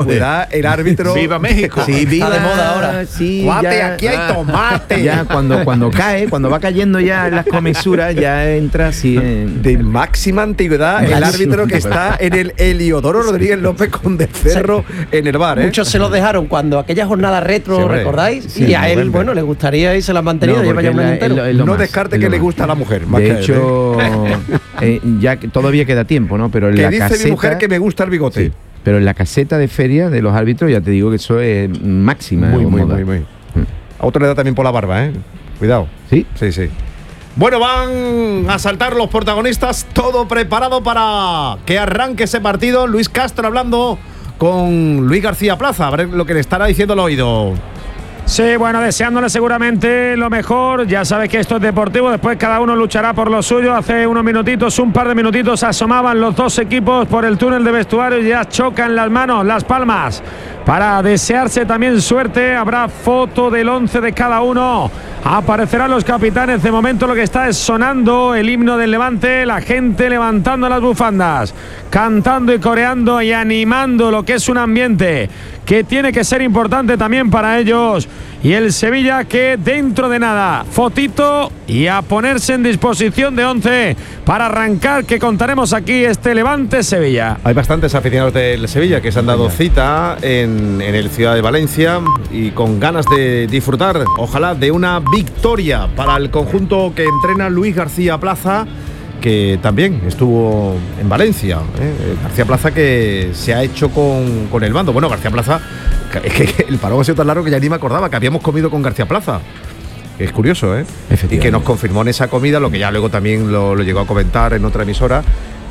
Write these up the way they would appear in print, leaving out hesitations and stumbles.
antigüedad el árbitro. ¡Viva México! Sí, viva. Está de moda ahora. Sí, Guate, ya, aquí hay tomate. ya cuando cae, cuando va cayendo ya en las comesuras, ya entra así en... De máxima antigüedad, el árbitro que está en el Heliodoro Rodríguez López Conde Ferro en el bar. Muchos se lo dejaron cuando aquella jornada retro, Sí, hombre. ¿recordáis? Sí, y a él, vuelve. bueno, le gustaría y se la han mantenido, No, lleva ya un porque año entero. es lo No más, descarte es que lo le más. gusta a la mujer. Más De que a él, hecho, ya que todavía queda tiempo, ¿no? Pero en que la dice caseta, mi mujer que me gusta el bigote. Sí, pero en la caseta de feria de los árbitros ya te digo que eso es máxima. Muy, muy, moda. muy, muy. A otro le da también por la barba, ¿eh? Cuidado. ¿Sí? Sí, sí. Bueno, van a saltar los protagonistas, todo preparado para que arranque ese partido. Luis Castro hablando con Luis García Plaza, a ver lo que le estará diciendo al oído. Sí, bueno, deseándole seguramente lo mejor. Ya sabes que esto es deportivo, después cada uno luchará por lo suyo. Hace unos minutitos, un par de minutitos, asomaban los dos equipos por el túnel de vestuario y ya chocan las manos, las palmas. Para desearse también suerte, habrá foto del 11 de cada uno. Aparecerán los capitanes. De momento lo que está es sonando el himno del Levante, la gente levantando las bufandas, cantando y coreando y animando lo que es un ambiente que tiene que ser importante también para ellos. Y el Sevilla que dentro de nada, fotito y a ponerse en disposición de 11 para arrancar, que contaremos aquí este Levante-Sevilla. Hay bastantes aficionados del Sevilla que se han dado cita en el Ciudad de Valencia y con ganas de disfrutar, ojalá, de una victoria para el conjunto que entrena Luis García Plaza, que también estuvo en Valencia. García Plaza que se ha hecho con el bando. Bueno, García Plaza, es que el parón ha sido tan largo que ya ni me acordaba que habíamos comido con García Plaza. Es curioso, ¿eh? Y que nos confirmó en esa comida, lo que ya luego también lo llegó a comentar en otra emisora,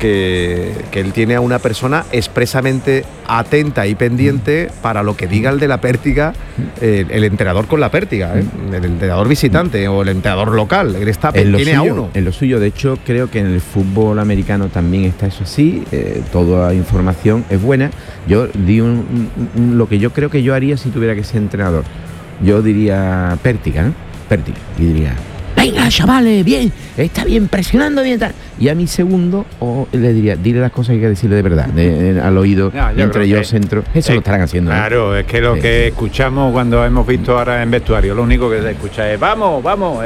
que él tiene a una persona expresamente atenta y pendiente para lo que diga el de la Pértiga, el entrenador con la Pértiga, el entrenador visitante o el entrenador local. Él está tiene a uno. En lo suyo, de hecho, creo que en el fútbol americano también está eso así. Toda información es buena. Yo di lo que yo creo que yo haría si tuviera que ser entrenador. Yo diría Pértiga, ¿no? Pértiga, y diría: venga, chavales, bien, está bien, presionando bien, tal. Y a mi segundo, le diría: dile las cosas que hay que decirle de verdad, al oído, entre yo centro. Eso lo estarán haciendo. Claro, es que lo que escuchamos cuando hemos visto ahora en vestuario, lo único que se escucha es vamos. Claro,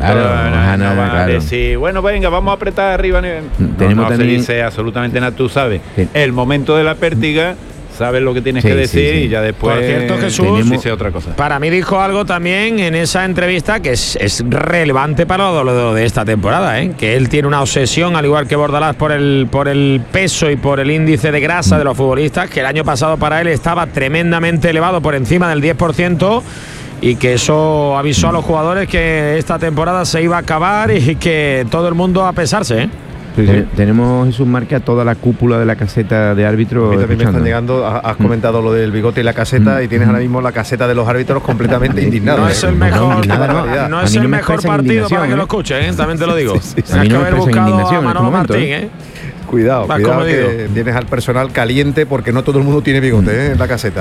No van a claro. decir, bueno, venga, vamos a apretar arriba. Tenemos no se también- dice absolutamente nada, tú sabes. Sí. El momento de la Pértiga, sabes lo que tienes que decir y ya después Por cierto, Jesús, dice otra cosa. Para mí dijo algo también en esa entrevista que es relevante para lo de esta temporada, ¿eh? Que él tiene una obsesión, al igual que Bordalás, por el peso y por el índice de grasa de los futbolistas, que el año pasado para él estaba tremendamente elevado, por encima del 10%, y que eso avisó a los jugadores que esta temporada se iba a acabar y que todo el mundo a pesarse, ¿eh? Tenemos, Jesús Marque, a toda la cúpula de la caseta de árbitros. A mí también me escuchando. están llegando, has comentado lo del bigote y la caseta, y tienes ahora mismo la caseta de los árbitros completamente indignada. No es el mejor, nada, no A es mí el no me mejor expresan partido para indignación, que lo escuche, ¿eh? También te lo digo. A Tienes mí que no me haber expresan buscado indignación a en este Manolo momento, Martín, ¿eh? Cuidado, Vas cuidado comedido. que tienes al personal caliente porque no todo el mundo tiene bigote en la caseta.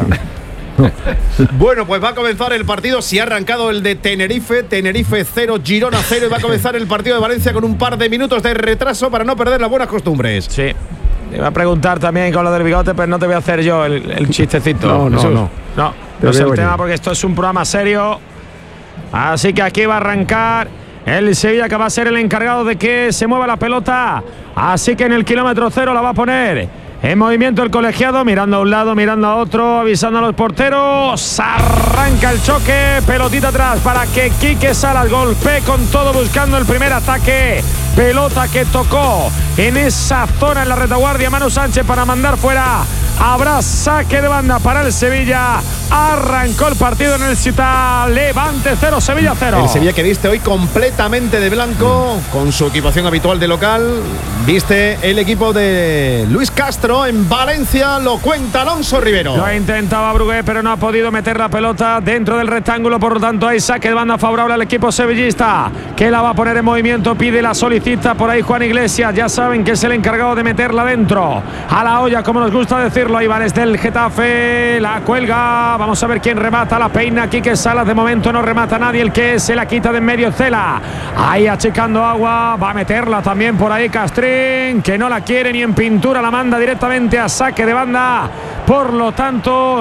Bueno, pues va a comenzar el partido. Si ha arrancado el de Tenerife 0, Girona 0, y va a comenzar el partido de Valencia con un par de minutos de retraso para no perder las buenas costumbres. Sí. Te iba a preguntar también con lo del bigote, pero no te voy a hacer yo el chistecito. No Jesús. no es el venir. tema, porque esto es un programa serio. Así que aquí va a arrancar el Sevilla, que va a ser el encargado de que se mueva la pelota. Así que en el kilómetro 0 la va a poner en movimiento el colegiado, mirando a un lado, mirando a otro, avisando a los porteros. Arranca el choque, pelotita atrás para que Quique Salas golpee con todo, buscando el primer ataque. Pelota que tocó en esa zona en la retaguardia Manu Sánchez para mandar fuera. Habrá saque de banda para el Sevilla. Arrancó el partido en el Ciutat. Levante 0, Sevilla 0. El Sevilla que viste hoy completamente de blanco, con su equipación habitual de local. Viste el equipo de Luis Castro en Valencia, lo cuenta Alonso Rivero. Lo intentaba Brugué, pero no ha podido meter la pelota dentro del rectángulo. Por lo tanto, hay saque de banda favorable al equipo sevillista, que la va a poner en movimiento. Pide, la solicita por ahí Juan Iglesias. Ya saben que es el encargado de meterla dentro, a la olla, como nos gusta decirlo. Ahí va desde el Getafe, la cuelga. Vamos a ver quién remata. La peina Quique Salas. De momento no remata nadie. El que se la quita de en medio, Cela. Ahí achicando agua. Va a meterla también por ahí Castrín, que no la quiere ni en pintura. La manda directamente a saque de banda. Por lo tanto,